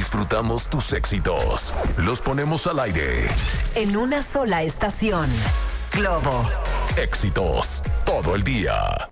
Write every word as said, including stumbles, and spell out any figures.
disfrutamos tus éxitos. Los ponemos al aire. En una sola estación. Globo. Éxitos todo el día.